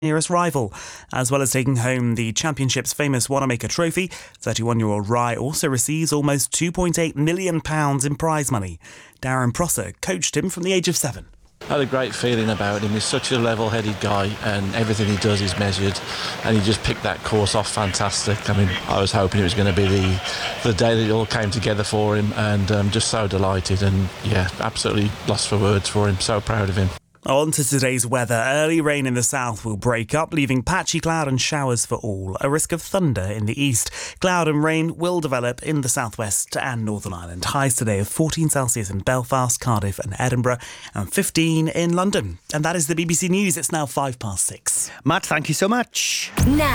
nearest rival. As well as taking home the championship's famous Wanamaker Trophy, 31-year-old Rai also receives almost £2.8 million in prize money. Darren Prosser coached him from the age of 7. I had a great feeling about him. He's such a level-headed guy and everything he does is measured, and he just picked that course off fantastic. I mean, I was hoping it was going to be the day that it all came together for him, and just so delighted, and yeah, absolutely lost for words for him. So proud of him. On to today's weather. Early rain in the south will break up, leaving patchy cloud and showers for all. A risk of thunder in the east. Cloud and rain will develop in the southwest and Northern Ireland. Highs today of 14 Celsius in Belfast, Cardiff and Edinburgh, and 15 in London. And that is the BBC News. It's now 6:05. Matt, thank you so much. Now.